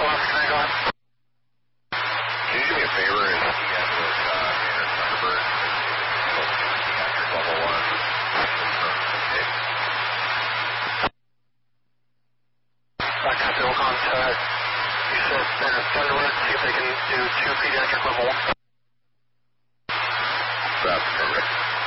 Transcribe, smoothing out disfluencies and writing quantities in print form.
Can you do me a favor and get with Tanner Thunderbird? Pediatric level 1. Copy, we'll contact. You said Tanner Thunderbird, see if they can do 2 pediatric level 1. That's